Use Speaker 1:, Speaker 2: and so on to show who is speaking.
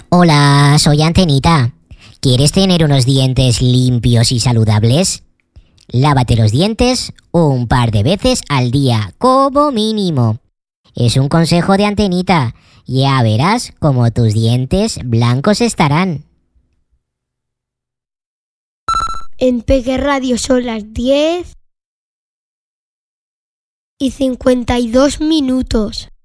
Speaker 1: Hola, soy Antenita. ¿Quieres tener unos dientes limpios y saludables? Lávate los dientes un par de veces al día, como mínimo. Es un consejo de Antenita. Ya verás cómo tus dientes blancos estarán.
Speaker 2: En Peque Radio son las 10:52.